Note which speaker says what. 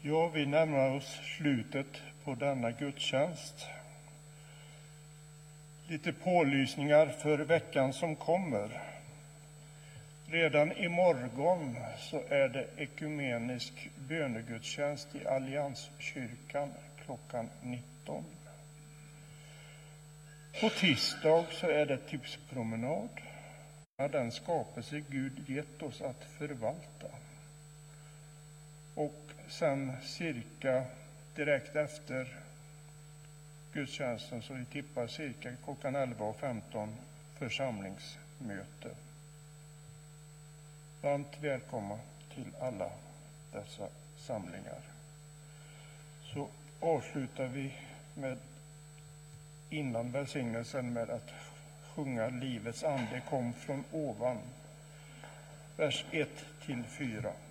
Speaker 1: Ja, vi närmar oss slutet på denna gudstjänst. Lite pålysningar för veckan som kommer. Redan imorgon så är det ekumenisk bönegudstjänst i Allianskyrkan klockan 19. På tisdag så är det tipspromenad. Den skapelse Gud gett oss att förvalta. Och sen cirka direkt efter gudstjänsten så vi tippar cirka klockan 11:15 församlingsmöte. Varmt välkomna till alla dessa samlingar. Så avslutar vi med innan välsignelsen med att sjunga Livets ande kom från ovan. Vers 1-4.